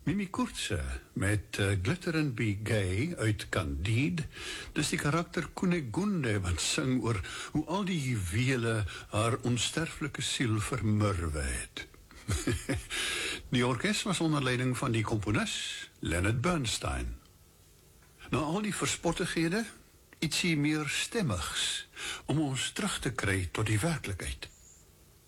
Mimi Koertse met Glitter and Be Gay uit Candide. Dis die karakter Kunigunde wat sing oor hoe al die juwele haar onsterflike siel vermurwe het. Die orkes was onder leiding van die komponis Leonard Bernstein. Na al die verspottighede, ietsie meer stemmigs, om ons terug te kry tot die werklikheid.